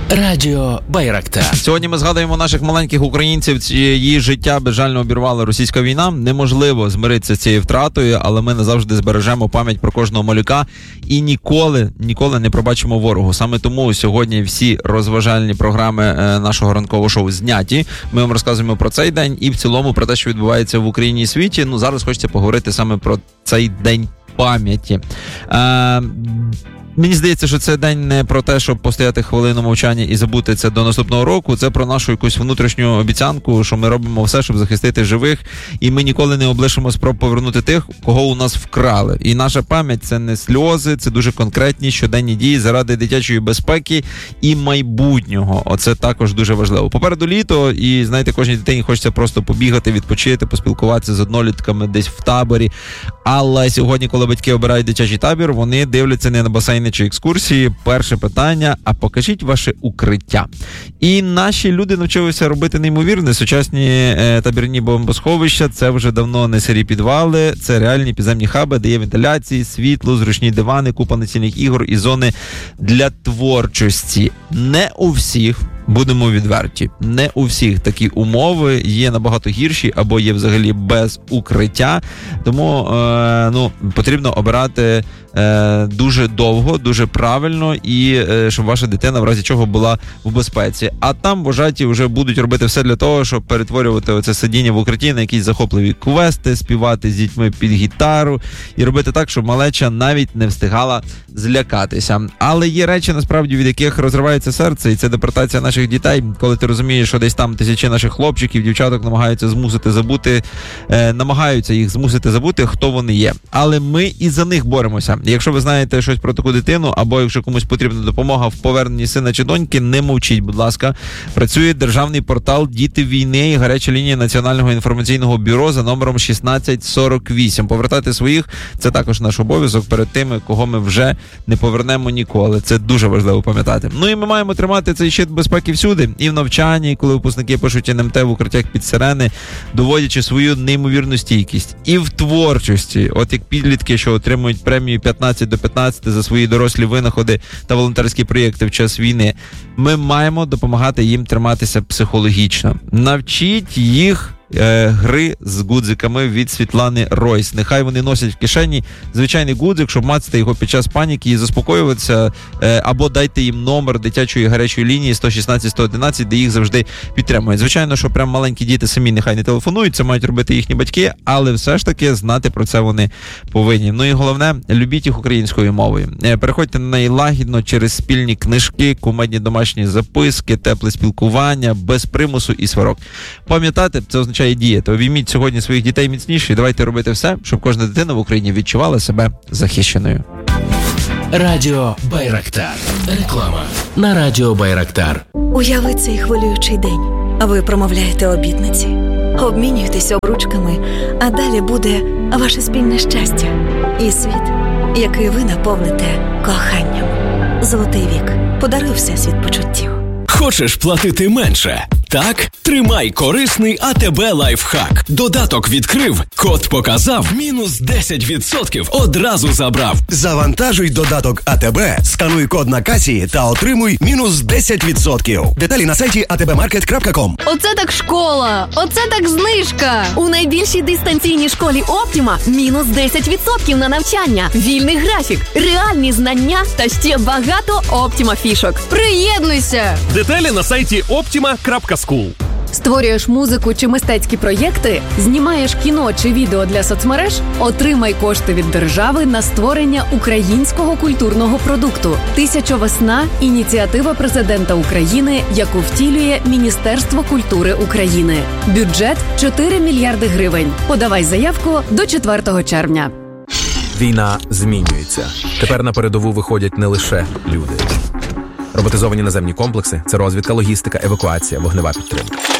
Радіо Байрактар. Сьогодні ми згадуємо наших маленьких українців, чиї життя безжально обірвала російська війна. Неможливо змиритися з цією втратою, але ми назавжди збережемо пам'ять про кожного малюка і ніколи не пробачимо ворогу. Саме тому сьогодні всі розважальні програми нашого ранкового шоу зняті. Ми вам розказуємо про цей день і в цілому про те, що відбувається в Україні і світі. Ну, зараз хочеться поговорити саме про цей день пам'яті. Мені здається, що це день не про те, щоб постояти хвилину мовчання і забути це до наступного року. Це про нашу якусь внутрішню обіцянку, що ми робимо все, щоб захистити живих, і ми ніколи не облишимо спроб повернути тих, кого у нас вкрали. І наша пам'ять – це не сльози, це дуже конкретні щоденні дії заради дитячої безпеки і майбутнього. Оце також дуже важливо. Попереду літо, і, знаєте, кожній дитині хочеться просто побігати, відпочити, поспілкуватися з однолітками десь в таборі. Але сьогодні, коли батьки обирають дитячий табір, вони дивляться не на басейни чи екскурсії. Перше питання – а покажіть ваше укриття. І наші люди навчилися робити неймовірне. Сучасні табірні бомбосховища – це вже давно не сирі підвали, це реальні підземні хаби, де є вентиляції, світло, зручні дивани, купа настільних ігор і зони для творчості. Не у всіх, будемо відверті, не у всіх такі умови, є набагато гірші або є взагалі без укриття. Тому потрібно обирати дуже довго, дуже правильно і щоб ваша дитина в разі чого була в безпеці. А там вважаті вже будуть робити все для того, щоб перетворювати оце сидіння в укритті на якісь захопливі квести, співати з дітьми під гітару і робити так, щоб малеча навіть не встигала злякатися. Але є речі, насправді, від яких розривається серце, і це депортація наших дітей, коли ти розумієш, що десь там тисячі наших хлопчиків, дівчаток намагаються їх змусити забути, хто вони є. Але ми і за них боремося. Якщо ви знаєте щось про таку дитину, або якщо комусь потрібна допомога в поверненні сина чи доньки, не мовчіть, будь ласка. Працює державний портал «Діти війни» і гаряча лінія Національного інформаційного бюро за номером 1648. Повертати своїх – це також наш обов'язок перед тими, кого ми вже не повернемо ніколи. Це дуже важливо пам'ятати. Ну і ми маємо тримати цей щит безпеки всюди. І в навчанні, коли випускники пишуть НМТ в укриттях під сирени, доводячи свою неймовірну стійкість. І в творчості. От як підлітки, що отримують премію 15 до 15 за свої дорослі винаходи та волонтерські проєкти в час війни. Ми маємо допомагати їм триматися психологічно. Навчіть їх гри з гудзиками від Світлани Ройс. Нехай вони носять в кишені звичайний гудзик, щоб мацати його під час паніки і заспокоюватися, або дайте їм номер дитячої гарячої лінії 116-111, де їх завжди підтримують. Звичайно, що прям маленькі діти самі нехай не телефонують, це мають робити їхні батьки, але все ж таки знати про це вони повинні. Ну і головне, любіть їх українською мовою. Переходьте на неї лагідно через спільні книжки, кумедні домашні записки, тепле спілкування, без примусу і сварок. Пам'ятати, це означає діяти. Обійміть сьогодні своїх дітей міцніше і давайте робити все, щоб кожна дитина в Україні відчувала себе захищеною. Радіо Байрактар. Реклама на Радіо Байрактар. Уяви цей хвилюючий день, а ви промовляєте обітниці, обмінюєтесь обручками, а далі буде ваше спільне щастя і світ, який ви наповните коханням. Золотий вік. Подаруй всесвіт почуттів. Хочеш платити менше? Так? Тримай корисний АТБ лайфхак. Додаток відкрив, код показав, мінус 10% одразу забрав. Завантажуй додаток АТБ, скануй код на касі та отримуй мінус 10%. Деталі на сайті atbmarket.com. Оце так школа! Оце так знижка! У найбільшій дистанційній школі Оптіма мінус 10% на навчання, вільний графік, реальні знання та ще багато Оптіма фішок. Приєднуйся! Деталі на сайті optima.school. Створюєш музику чи мистецькі проєкти, знімаєш кіно чи відео для соцмереж, отримай кошти від держави на створення українського культурного продукту. «Тисяча весна» – ініціатива президента України, яку втілює Міністерство культури України. Бюджет – 4 мільярди гривень. Подавай заявку до 4 червня. Війна змінюється. Тепер на передову виходять не лише люди. Роботизовані наземні комплекси – це розвідка, логістика, евакуація, вогнева підтримка.